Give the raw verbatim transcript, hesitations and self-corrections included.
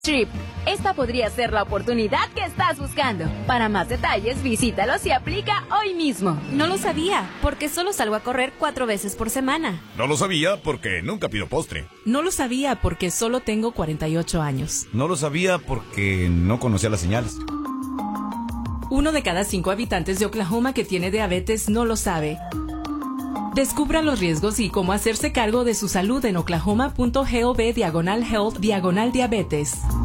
Trip. Esta podría ser la oportunidad que estás buscando. Para más detalles, visítalo y aplica hoy mismo. No lo sabía, porque solo salgo a correr cuatro veces por semana. No lo sabía porque nunca pido postre. No lo sabía porque solo tengo cuarenta y ocho años. No lo sabía porque no conocía las señales. Uno de cada cinco habitantes de Oklahoma que tiene diabetes no lo sabe. Descubra los riesgos y cómo hacerse cargo de su salud en oklahoma punto gov diagonal health diagonal diabetes.